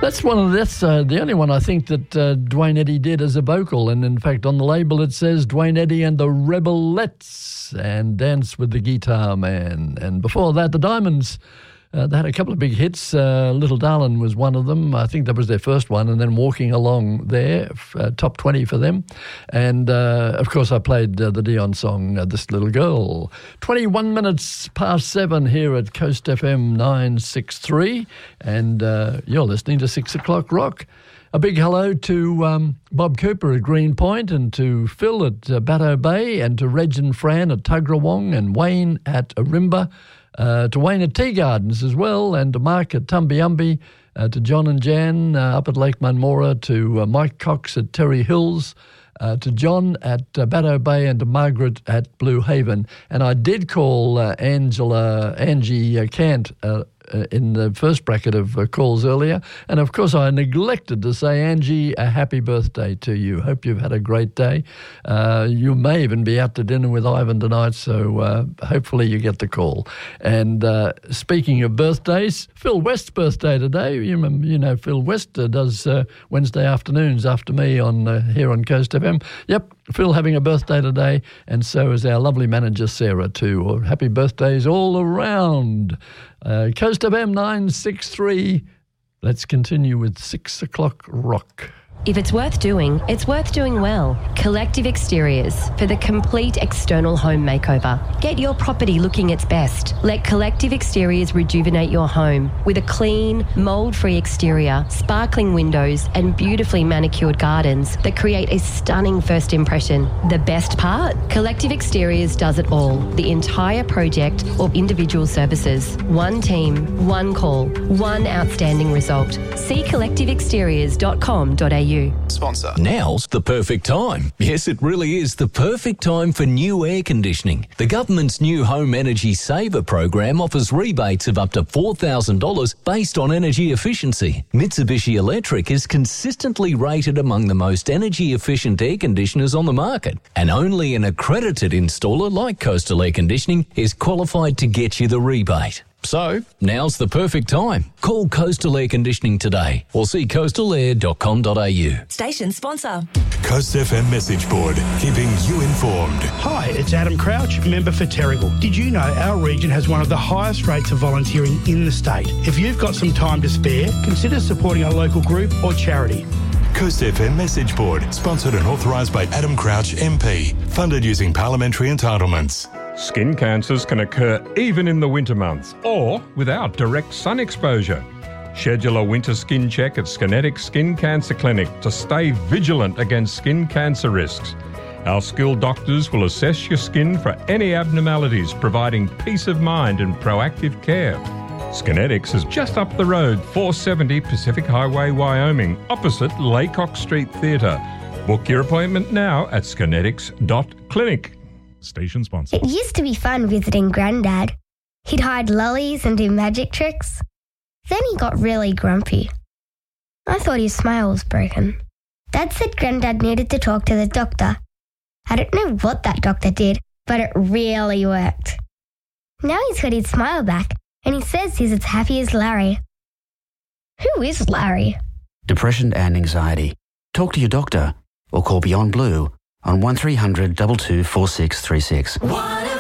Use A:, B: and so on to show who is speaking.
A: That's the only one I think that Dwayne Eddy did as a vocal, and in fact on the label it says Dwayne Eddy and the Rebelettes and Dance with the Guitar Man. And before that, the Diamonds. They had a couple of big hits. Little Darlin' was one of them. I think that was their first one. And then Walking Along there, top 20 for them. And, of course, I played the Dion song, This Little Girl. 21 minutes past 7 here at Coast FM 963. And you're listening to 6 O'Clock Rock. A big hello to Bob Cooper at Greenpoint and to Phil at Batto Bay and to Reg and Fran at Tuggerawong and Wayne at Arimba. To Wayne at Tea Gardens as well, and to Mark at Tumbiumbi, to John and Jan up at Lake Munmora, to Mike Cox at Terry Hills, to John at Batto Bay, and to Margaret at Blue Haven. And I did call Angie Cant in the first bracket of calls earlier. And, of course, I neglected to say, Angie, a happy birthday to you. Hope you've had a great day. You may even be out to dinner with Ivan tonight, so hopefully you get the call. And speaking of birthdays, Phil West's birthday today. You know Phil West does Wednesday afternoons after me on here on Coast FM. Yep, Phil having a birthday today, and so is our lovely manager Sarah too. Happy birthdays all around. Coast FM 963. Let's continue with 6 O'Clock Rock.
B: If it's worth doing well. Collective Exteriors for the complete external home makeover. Get your property looking its best. Let Collective Exteriors rejuvenate your home with a clean, mould-free exterior, sparkling windows and beautifully manicured gardens that create a stunning first impression. The best part? Collective Exteriors does it all. The entire project or individual services. One team, one call, one outstanding result. See collectiveexteriors.com.au.
C: Sponsor.
D: Now's the perfect time. Yes, it really is the perfect time for new air conditioning. The government's new Home Energy Saver program offers rebates of up to $4,000 based on energy efficiency. Mitsubishi Electric is consistently rated among the most energy efficient air conditioners on the market, and only an accredited installer like Coastal Air Conditioning is qualified to get you the rebate. So, now's the perfect time. Call Coastal Air Conditioning today or see coastalair.com.au.
E: Station sponsor.
F: Coast FM message board, keeping you informed.
G: Hi, it's Adam Crouch, member for Terrigal. Did you know our region has one of the highest rates of volunteering in the state? If you've got some time to spare, consider supporting a local group or charity.
F: Coast FM message board, sponsored and authorised by Adam Crouch MP, funded using parliamentary entitlements.
H: Skin cancers can occur even in the winter months or without direct sun exposure. Schedule a winter skin check at Skinetic Skin Cancer Clinic to stay vigilant against skin cancer risks. Our skilled doctors will assess your skin for any abnormalities, providing peace of mind and proactive care. Skinetics is just up the road, 470 Pacific Highway, Wyoming, opposite Laycock Street Theatre. Book your appointment now at skinetics.clinic. Station sponsor.
I: It used to be fun visiting Grandad. He'd hide lollies and do magic tricks. Then he got really grumpy. I thought his smile was broken. Dad said Grandad needed to talk to the doctor. I don't know what that doctor did, but it really worked. Now he's got his smile back, and he says he's as happy as Larry. Who is Larry?
J: Depression and anxiety. Talk to your doctor or call Beyond Blue on 1300 224636.